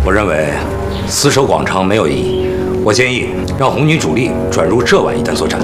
我认为死守广昌没有意义。我建议让红军主力转入浙皖一带作战。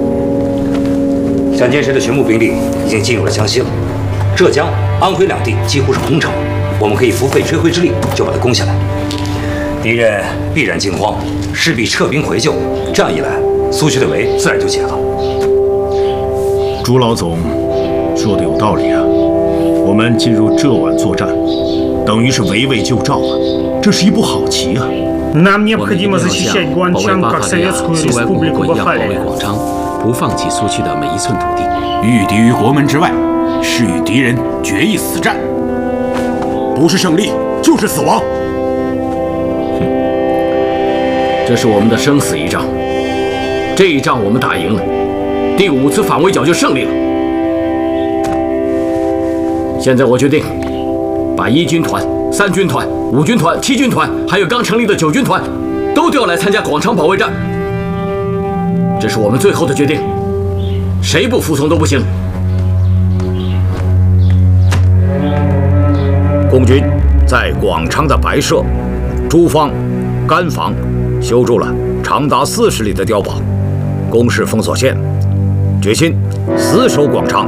蒋介石的全部兵力已经进入了江西了，浙江、安徽两地几乎是空城，我们可以不费吹灰之力就把它攻下来。敌人必然惊慌，势必撤兵回救。这样一来，苏区的围自然就解了。 朱老总说的有道理啊！我们进入浙皖作战，等于是围魏救赵啊！这是一步好棋啊 ！Нам необходимо защищать Гуанчан как Советскую Республику Бахалия。 广昌，不放弃苏区的每一寸土地。 御敌于国门之外，是与敌人决一死战，不是胜利就是死亡。 这是我们的生死一仗，这一仗我们打赢了，第5次反围剿就胜利了。现在我决定，把1军团、3军团、5军团、7军团，还有刚成立的9军团，都调来参加广昌保卫战。这是我们最后的决定，谁不服从都不行。 共军在广昌的白社、朱坊、甘坊修筑了长达40里的碉堡，攻势封锁线，决心死守广昌。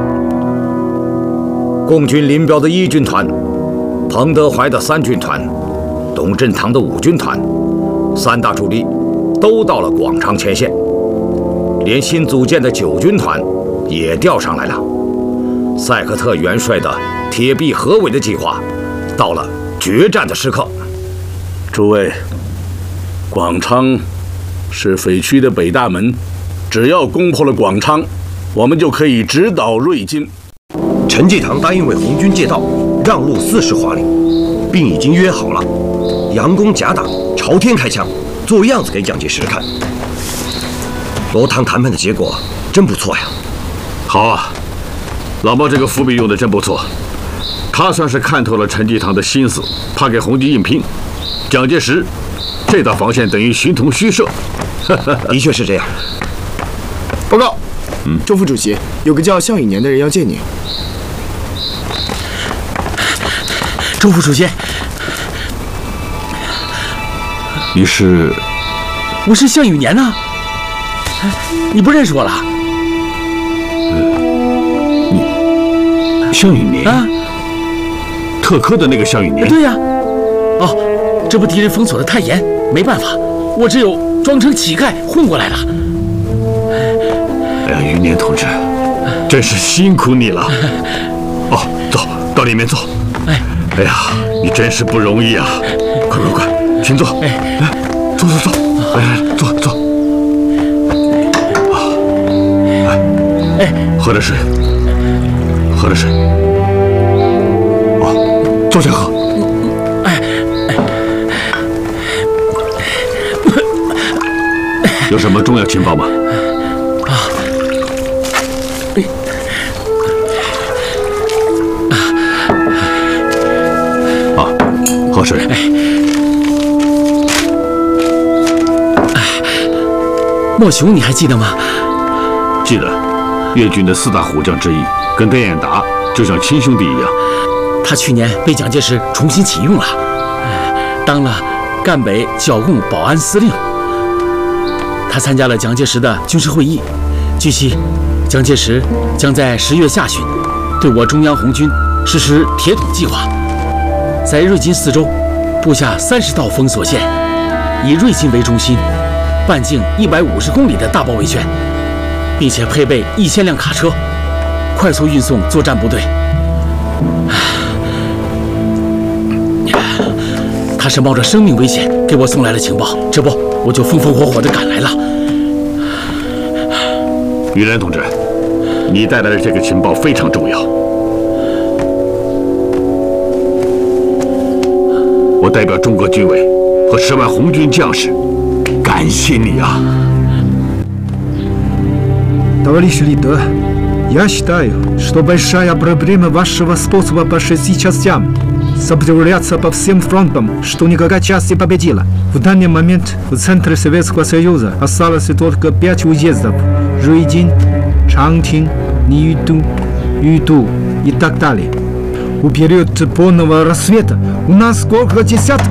共军林彪的1军团、彭德怀的3军团、董振堂的5军团，3大主力都到了广昌前线，连新组建的9军团也调上来了。塞克特元帅的铁壁合围的计划到了决战的时刻。 诸位，广昌是匪区的北大门，只要攻破了广昌，我们就可以直捣瑞金。 陈济棠答应为红军借道，让路40华里，并已经约好了，佯攻假打，朝天开枪，做样子给蒋介石看。罗汤谈判的结果真不错呀。 好啊，老毛这个伏笔用的真不错，他算是看透了陈济棠的心思，怕给红军硬拼。蒋介石这道防线等于形同虚设。 的确是这样。 报告，周副主席，有个叫项羽年的人要见你。 周副主席， 你是？ 我是项羽年呐。你不认识我了？ 你项羽年啊？特科的那个项羽年？ 对呀。哦，这不敌人封锁的太严，没办法，我只有装成乞丐混过来了。 哎呀，余年同志，真是辛苦你了。哦，走到里面坐。哎呀，你真是不容易啊！快快快，请坐。来，坐坐坐，来坐坐。喝点水，喝点水。哦，坐下喝。有什么重要情报吗？喝水。 莫雄，你还记得吗？ 记得，粤军的4大虎将之一，跟邓演达就像亲兄弟一样。 他去年被蒋介石重新启用了，当了赣北剿共保安司令。他参加了蒋介石的军事会议。据悉，蒋介石将在10月下旬对我中央红军实施铁桶计划。在瑞金4周布下30道封锁线，以瑞金为中心，半径150公里的大包围圈，并且配备1000辆卡车，快速运送作战部队。他是冒着生命危险给我送来了情报，这不我就风风火火地赶来了。 余连同志，你带来的这个情报非常重要。我代表中国军委和10万红军将士，感谢你啊！ Товарищ лидер, я считаю, что большая проблема вашего способа по 6 частям сопротивляться по всем фронтам, что никакая часть не победила. В данный момент в центре Советского Союза осталось только 5 уездов: Руйдин, Чангтин, Ниюту, Юту и так далее. В период полного рассвета у нас сколько десятков